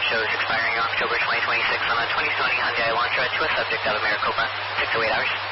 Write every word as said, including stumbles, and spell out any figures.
shows expiring October twenty twenty-six on a twenty twenty Hyundai Elantra to a subject of a Maricopa, six oh eight hours.